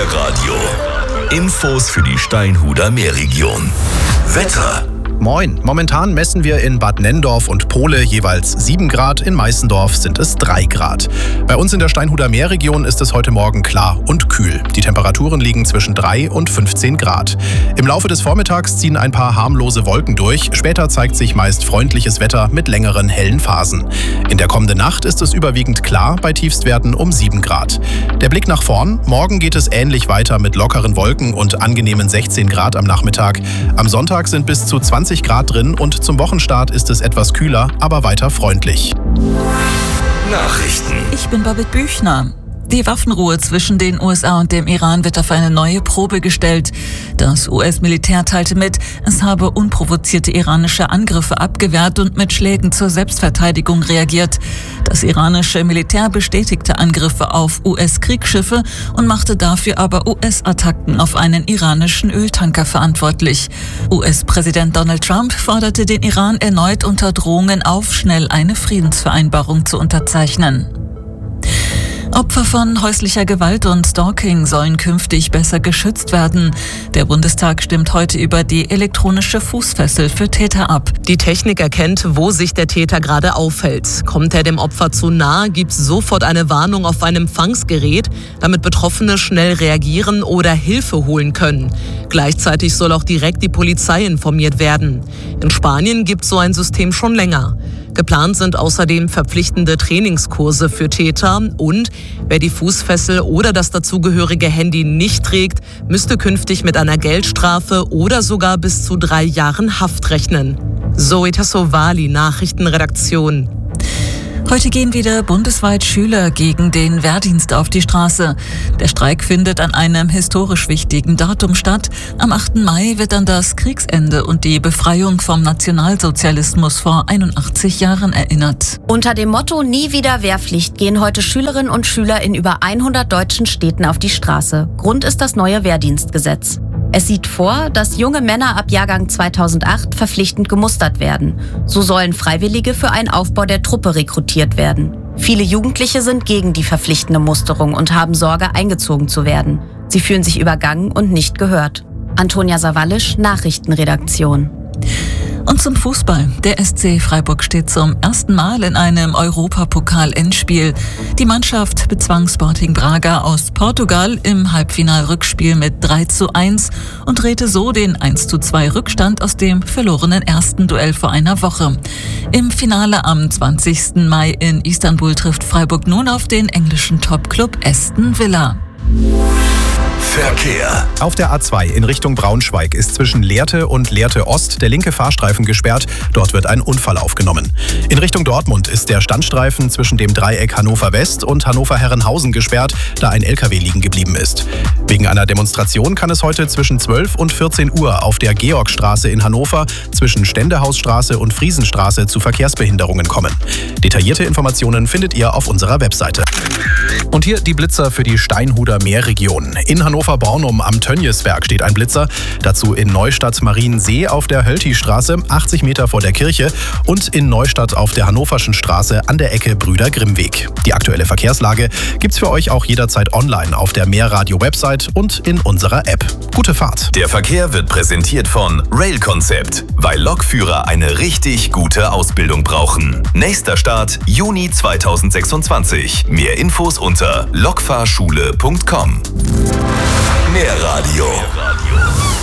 Meerradio. Infos für die Steinhuder Meerregion. Wetter. Moin, momentan messen wir in Bad Nenndorf und Pohle jeweils 7 Grad, in Meißendorf sind es 3 Grad. Bei uns in der Steinhuder Meerregion ist es heute Morgen klar und kühl. Die Temperaturen liegen zwischen 3 und 15 Grad. Im Laufe des Vormittags ziehen ein paar harmlose Wolken durch, später zeigt sich meist freundliches Wetter mit längeren hellen Phasen. In der kommenden Nacht ist es überwiegend klar, bei Tiefstwerten um 7 Grad. Der Blick nach vorn, morgen geht es ähnlich weiter mit lockeren Wolken und angenehmen 16 Grad am Nachmittag. Am Sonntag sind bis zu 20 Grad drin und zum Wochenstart ist es etwas kühler, aber weiter freundlich. Nachrichten. Ich bin Babette Büchner. Die Waffenruhe zwischen den USA und dem Iran wird auf eine neue Probe gestellt. Das US-Militär teilte mit, es habe unprovozierte iranische Angriffe abgewehrt und mit Schlägen zur Selbstverteidigung reagiert. Das iranische Militär bestätigte Angriffe auf US-Kriegsschiffe und machte dafür aber US-Attacken auf einen iranischen Öltanker verantwortlich. US-Präsident Donald Trump forderte den Iran erneut unter Drohungen auf, schnell eine Friedensvereinbarung zu unterzeichnen. Opfer von häuslicher Gewalt und Stalking sollen künftig besser geschützt werden. Der Bundestag stimmt heute über die elektronische Fußfessel für Täter ab. Die Technik erkennt, wo sich der Täter gerade aufhält. Kommt er dem Opfer zu nahe, gibt es sofort eine Warnung auf ein Empfangsgerät, damit Betroffene schnell reagieren oder Hilfe holen können. Gleichzeitig soll auch direkt die Polizei informiert werden. In Spanien gibt es so ein System schon länger. Geplant sind außerdem verpflichtende Trainingskurse für Täter und wer die Fußfessel oder das dazugehörige Handy nicht trägt, müsste künftig mit einer Geldstrafe oder sogar bis zu 3 Jahren Haft rechnen. Zoe Tassovali, Nachrichtenredaktion. Heute gehen wieder bundesweit Schüler gegen den Wehrdienst auf die Straße. Der Streik findet an einem historisch wichtigen Datum statt. Am 8. Mai wird an das Kriegsende und die Befreiung vom Nationalsozialismus vor 81 Jahren erinnert. Unter dem Motto Nie wieder Wehrpflicht gehen heute Schülerinnen und Schüler in über 100 deutschen Städten auf die Straße. Grund ist das neue Wehrdienstgesetz. Es sieht vor, dass junge Männer ab Jahrgang 2008 verpflichtend gemustert werden. So sollen Freiwillige für einen Aufbau der Truppe rekrutiert werden. Viele Jugendliche sind gegen die verpflichtende Musterung und haben Sorge, eingezogen zu werden. Sie fühlen sich übergangen und nicht gehört. Antonia Sawallisch, Nachrichtenredaktion. Und zum Fußball. Der SC Freiburg steht zum ersten Mal in einem Europapokal-Endspiel. Die Mannschaft bezwang Sporting Braga aus Portugal im Halbfinal-Rückspiel mit 3:1 und drehte so den 1:2 Rückstand aus dem verlorenen ersten Duell vor einer Woche. Im Finale am 20. Mai in Istanbul trifft Freiburg nun auf den englischen Topclub Aston Villa. Verkehr. Auf der A2 in Richtung Braunschweig ist zwischen Lehrte und Lehrte Ost der linke Fahrstreifen gesperrt. Dort wird ein Unfall aufgenommen. In Richtung Dortmund ist der Standstreifen zwischen dem Dreieck Hannover West und Hannover Herrenhausen gesperrt, da ein LKW liegen geblieben ist. Wegen einer Demonstration kann es heute zwischen 12 und 14 Uhr auf der Georgstraße in Hannover zwischen Ständehausstraße und Friesenstraße zu Verkehrsbehinderungen kommen. Detaillierte Informationen findet ihr auf unserer Webseite. Und hier die Blitzer für die Steinhuder Meerregion. In Hannover-Bornum am Tönniesberg steht ein Blitzer. Dazu in Neustadt-Mariensee auf der Hölti-Straße, 80 Meter vor der Kirche. Und in Neustadt auf der Hannoverschen Straße an der Ecke Brüder-Grimm-Weg. Die aktuelle Verkehrslage gibt's für euch auch jederzeit online auf der Meerradio-Website und in unserer App. Gute Fahrt. Der Verkehr wird präsentiert von Rail Concept, weil Lokführer eine richtig gute Ausbildung brauchen. Nächster Start Juni 2026. Mehr Infos unter lokfahrschule.com. Meerradio.